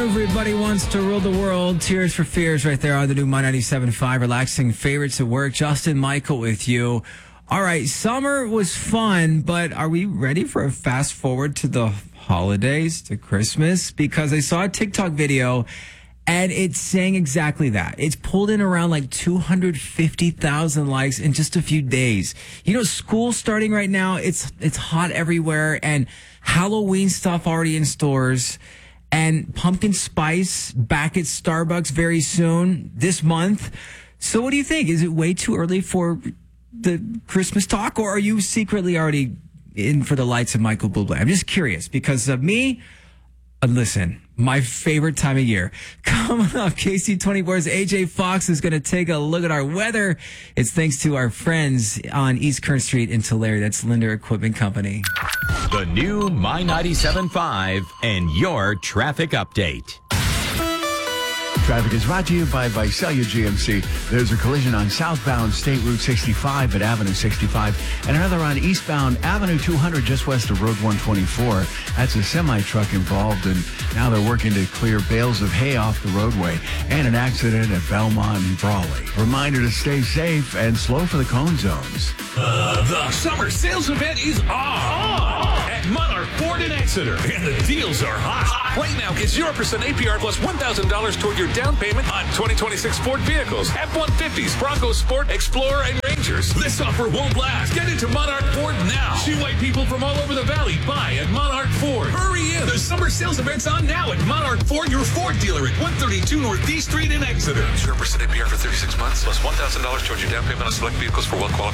Everybody wants to rule the world. Tears for Fears right there on the new My 97.5 Relaxing Favorites at Work. Justin Michael with you. All right, summer was fun, but are we ready for a fast forward to the holidays, to Christmas? Because I saw a TikTok video and it's saying exactly that. It's pulled in around like 250,000 likes in just a few days. You know, school's starting right now. It's hot everywhere, and Halloween stuff already in stores. And pumpkin spice back at Starbucks very soon this month. So what do you think? Is it way too early for the Christmas talk, or are you secretly already in for the lights of Michael Bublé? I'm just curious because of me. Listen, my favorite time of year. Coming up, KC24's AJ Fox is going to take a look at our weather. It's thanks to our friends on East Kern Street in Tulare. That's Linder Equipment Company. The new My 97.5 and your traffic update. Traffic is brought to you by Visalia GMC. There's a collision on southbound State Route 65 at Avenue 65 and another on eastbound Avenue 200 just west of Road 124. That's a semi-truck involved, and now they're working to clear bales of hay off the roadway. And an accident at Belmont and Brawley. Reminder to stay safe and slow for the cone zones. The summer sales event is on at Monarch Ford in Exeter, and the deals are hot. Right now, get 0% APR plus $1,000 toward your down payment on 2026 Ford vehicles, F-150s, Bronco Sport, Explorer, and Rangers. This offer won't last. Get into Monarch Ford now. See why people from all over the valley buy at Monarch Ford. Hurry in. The summer sales event's on now at Monarch Ford, your Ford dealer at 132 Northeast Street in Exeter. 0% APR for 36 months plus $1,000 towards your down payment on select vehicles for well-qualified